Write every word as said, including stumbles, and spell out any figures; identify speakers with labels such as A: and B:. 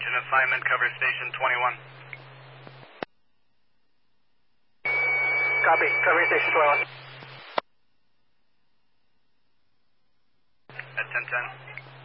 A: Engine assignment, cover station twenty-one.
B: Copy, cover station twenty-one.
A: At ten ten.